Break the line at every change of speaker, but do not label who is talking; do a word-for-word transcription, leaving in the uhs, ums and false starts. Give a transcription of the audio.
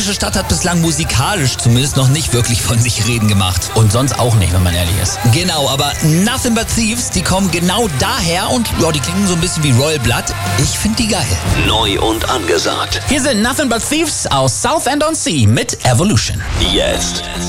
Die Stadt hat bislang musikalisch zumindest noch nicht wirklich von sich reden gemacht.
Und sonst auch nicht, wenn man ehrlich ist.
Genau, aber Nothing But Thieves, die kommen genau daher und ja, die klingen so ein bisschen wie Royal Blood. Ich finde die geil.
Neu und angesagt.
Hier sind Nothing But Thieves aus Southend-on-Sea mit Evolution.
Jetzt